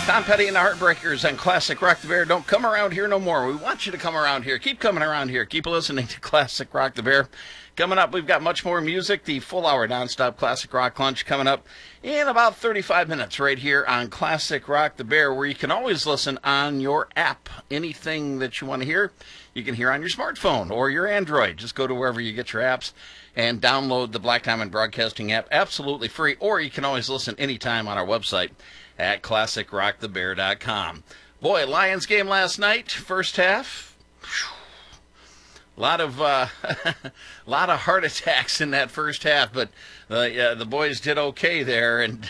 Tom Petty and the Heartbreakers on Classic Rock the Bear. Don't come around here no more. We want you to come around here. Keep coming around here. Keep listening to Classic Rock the Bear. Coming up, we've got much more music. The full hour nonstop Classic Rock Lunch coming up in about 35 minutes right here on Classic Rock the Bear, where you can always listen on your app. Anything that you want to hear, you can hear on your smartphone or your Android. Just go to wherever you get your apps and download the Black Diamond Broadcasting app absolutely free, or you can always listen anytime on our website at ClassicRockTheBear.com. Boy, Lions game last night, first half. A lot of heart attacks in that first half, but the boys did okay there, and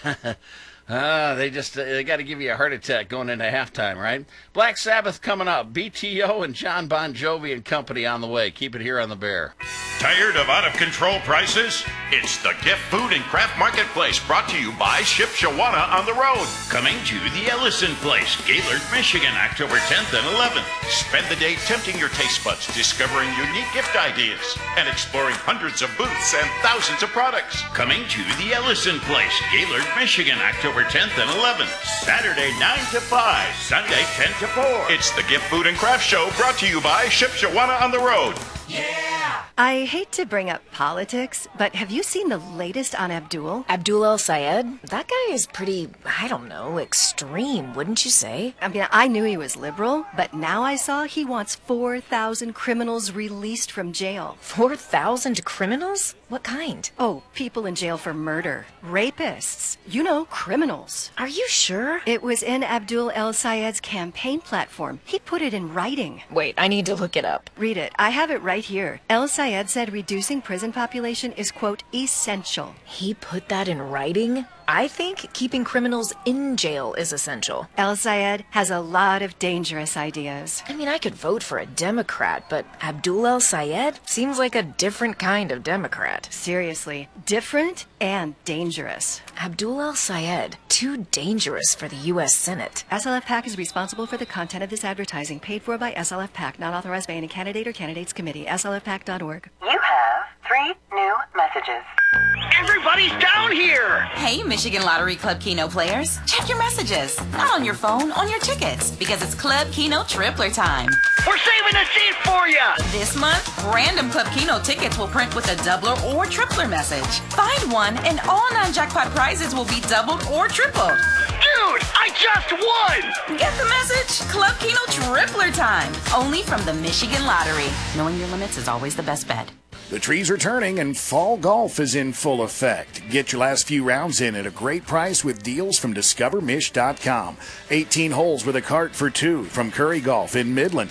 they got to give you a heart attack going into halftime, right? Black Sabbath coming up, BTO and John Bon Jovi and company on the way. Keep it here on the Bear. Tired of out-of-control prices? It's the Gift Food and Craft Marketplace, brought to you by Ship Shawana on the road. Coming to the Ellison Place, Gaylord, Michigan, October 10th and 11th. Spend the day tempting your taste buds, discovering unique gift ideas, and exploring hundreds of booths and thousands of products. Coming to the Ellison Place, Gaylord, Michigan, October 10th and 11th. Saturday 9 to 5, Sunday 10 to 4. It's the Gift Food and Craft Show, brought to you by Ship Shawana on the road. Yeah! I hate to bring up politics, but have you seen the latest on Abdul? Abdul El-Sayed? That guy is pretty, I don't know, extreme, wouldn't you say? I mean, I knew he was liberal, but now I saw he wants 4,000 criminals released from jail. 4,000 criminals? What kind? Oh, people in jail for murder. Rapists. You know, criminals. Are you sure? It was in Abdul El-Sayed's campaign platform. He put it in writing. Wait, I need to look it up. Read it. I have it right here. El-Sayed said reducing prison population is, quote, essential. He put that in writing? I think keeping criminals in jail is essential. El-Sayed has a lot of dangerous ideas. I mean, I could vote for a Democrat, but Abdul El-Sayed seems like a different kind of Democrat. Seriously, different and dangerous. Abdul El-Sayed, too dangerous for the U.S. Senate. SLF PAC is responsible for the content of this advertising, paid for by SLF PAC, not authorized by any candidate or candidates committee. SLFPAC.org. You have 3 new messages. Everybody's down here! Hey, Michigan Lottery Club Keno players. Check your messages. Not on your phone, on your tickets. Because it's Club Keno Tripler time. We're saving a seat for you! This month, random Club Keno tickets will print with a doubler or tripler message. Find one and all non-jackpot prizes will be doubled or tripled. Dude, I just won! Get the message? Club Keno Tripler time. Only from the Michigan Lottery. Knowing your limits is always the best bet. The trees are turning and fall golf is in full effect. Get your last few rounds in at a great price with deals from DiscoverMish.com. 18 holes with a cart for 2 from Curry Golf in Midland.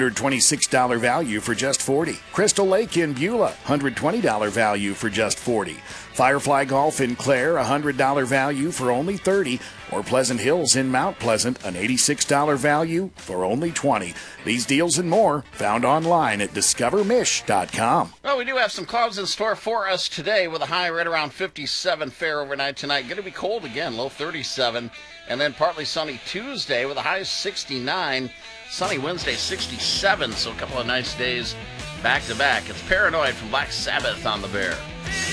$126 value for just $40. Crystal Lake in Beulah, $120 value for just $40. Firefly Golf in Clare, $100 value for only $30. Or Pleasant Hills in Mount Pleasant, an $86 value for only $20. These deals and more found online at DiscoverMish.com. Well, we do have some clouds in store for us today with a high right around 57 fair overnight tonight. Going to be cold again, low 37. And then partly sunny Tuesday with a high 69. Sunny Wednesday, 67. So a couple of nice days back to back. It's Paranoid from Black Sabbath on the Bear.